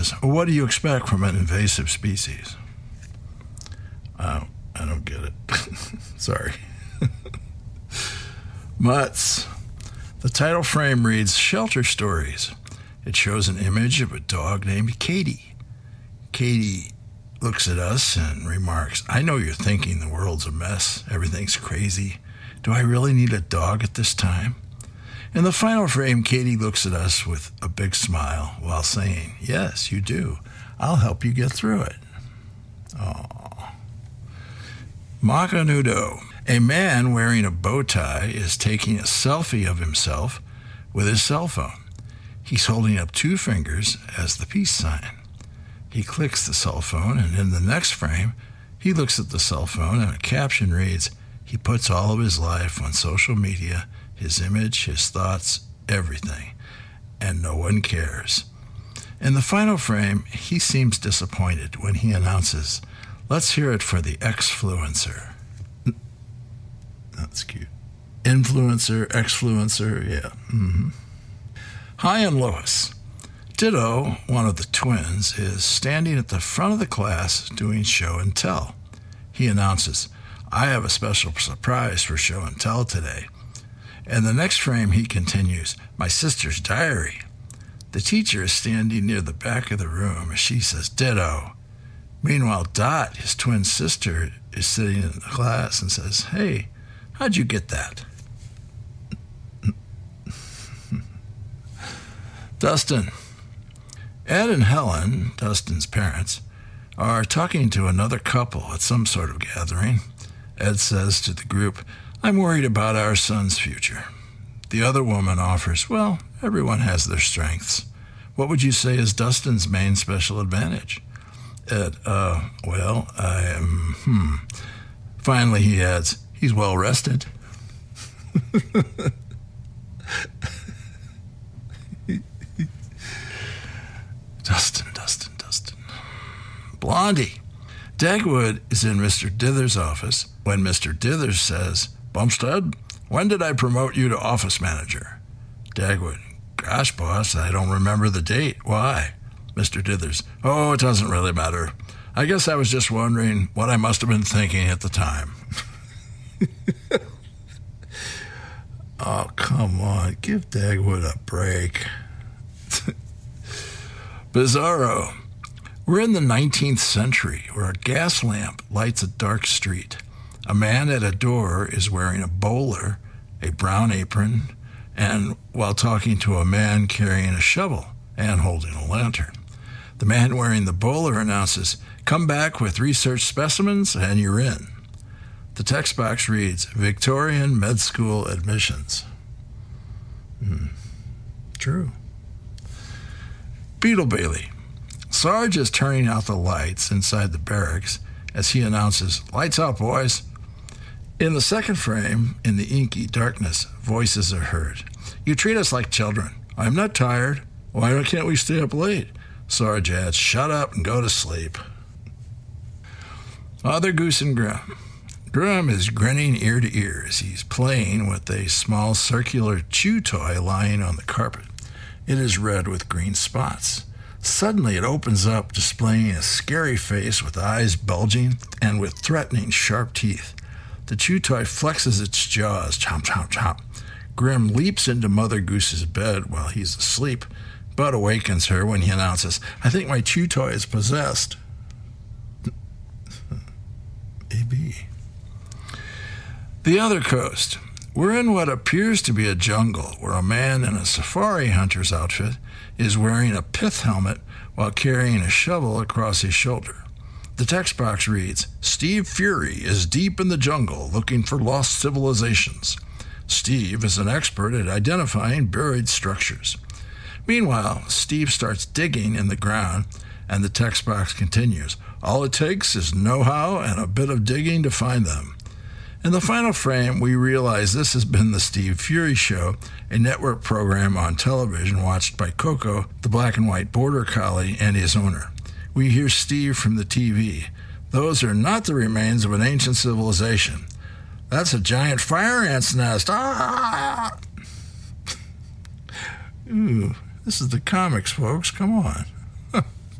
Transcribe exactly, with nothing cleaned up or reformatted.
What do you expect from an invasive species? I don't, I don't get it. Sorry. Mutts. The title frame reads Shelter Stories. It shows an image of a dog named Katie. Katie looks at us and remarks, I know you're thinking the world's a mess. Everything's crazy. Do I really need a dog at this time? In the final frame, Katie looks at us with a big smile while saying, yes, you do. I'll help you get through it. Aww. Macanudo. A man wearing a bow tie is taking a selfie of himself with his cell phone. He's holding up two fingers as the peace sign. He clicks the cell phone, and in the next frame, he looks at the cell phone, and a caption reads, he puts all of his life on social media, his image, his thoughts, everything, and no one cares. In the final frame, he seems disappointed when he announces, let's hear it for the X-fluencer. That's cute. Influencer, X-fluencer, yeah. Mm-hmm. Hi, I'm Lois. Ditto, one of the twins, is standing at the front of the class doing show and tell. He announces, I have a special surprise for show and tell today. In the next frame, he continues, my sister's diary. The teacher is standing near the back of the room as she says, ditto. Meanwhile, Dot, his twin sister, is sitting in the class and says, hey, how'd you get that? Dustin. Ed and Helen, Dustin's parents, are talking to another couple at some sort of gathering. Ed says to the group, I'm worried about our son's future. The other woman offers, well, everyone has their strengths. What would you say is Dustin's main special advantage? Ed, uh, well, I am, hmm. Finally, he adds, he's well rested. Dustin, Dustin, Dustin. Blondie. Dagwood is in Mister Dither's office when Mister Dither says, Bumstead, when did I promote you to office manager? Dagwood, gosh, boss, I don't remember the date. Why? Mister Dithers, oh, it doesn't really matter. I guess I was just wondering what I must have been thinking at the time. Oh, come on. Give Dagwood a break. Bizarro. We're in the nineteenth century where a gas lamp lights a dark street. A man at a door is wearing a bowler, a brown apron, and while talking to a man carrying a shovel and holding a lantern. The man wearing the bowler announces, come back with research specimens and you're in. The text box reads, Victorian Med School admissions. Hmm. True. Beetle Bailey. Sarge is turning out the lights inside the barracks as he announces, lights out, boys. In the second frame, in the inky darkness, voices are heard. You treat us like children. I'm not tired. Why can't we stay up late? Sarge adds, shut up and go to sleep. Father Goose and Grim. Grim is grinning ear to ear as he's playing with a small circular chew toy lying on the carpet. It is red with green spots. Suddenly it opens up, displaying a scary face with eyes bulging and with threatening sharp teeth. The chew toy flexes its jaws, chomp, chomp, chomp. Grim leaps into Mother Goose's bed while he's asleep, but awakens her when he announces, I think my chew toy is possessed. Maybe. The other coast. We're in what appears to be a jungle where a man in a safari hunter's outfit is wearing a pith helmet while carrying a shovel across his shoulder. The text box reads, Steve Fury is deep in the jungle looking for lost civilizations. Steve is an expert at identifying buried structures. Meanwhile, Steve starts digging in the ground, and the text box continues, all it takes is know-how and a bit of digging to find them. In the final frame, we realize this has been the Steve Fury Show, a network program on television watched by Coco, the black and white border collie, and his owner. We hear Steve from the T V. Those are not the remains of an ancient civilization. That's a giant fire ant's nest. Ah! Ooh, this is the comics, folks. Come on.